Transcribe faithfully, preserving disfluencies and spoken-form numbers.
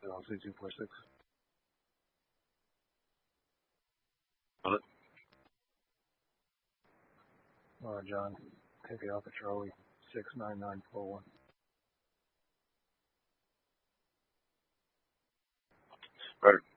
L C two four six. What? Uh, John, take it Alpha Charlie, six nine nine four one. Right.